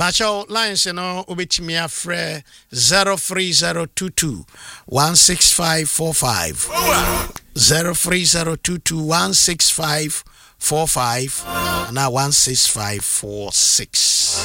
Macho lines no obetimi afre 03022 16545 03022 16545 na 16546.